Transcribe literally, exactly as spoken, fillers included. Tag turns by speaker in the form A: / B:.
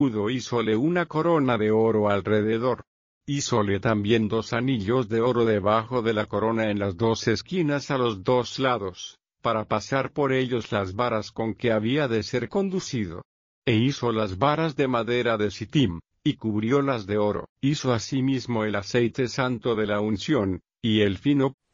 A: hízole una corona de oro alrededor. Hízole también dos anillos de oro debajo de la corona en las dos esquinas a los dos lados, para pasar por ellos las varas con que había de ser conducido. E hizo las varas de madera de Sittim, y cubriólas de oro. Hizo asimismo el aceite santo de la unción, y el fino